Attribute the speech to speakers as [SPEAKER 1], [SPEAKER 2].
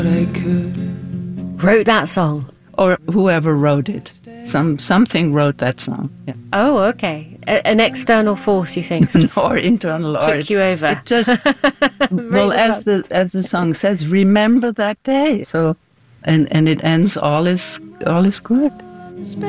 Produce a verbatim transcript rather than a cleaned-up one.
[SPEAKER 1] I could.
[SPEAKER 2] Wrote that song?
[SPEAKER 3] Or whoever wrote it. Some Something wrote that song. Yeah.
[SPEAKER 2] Oh, okay. A- an external force, you think?
[SPEAKER 3] Or internal.
[SPEAKER 2] Took
[SPEAKER 3] or
[SPEAKER 2] you over.
[SPEAKER 3] It just, well, as the as the song says, remember that day. So, and, and it ends, all is, all is good.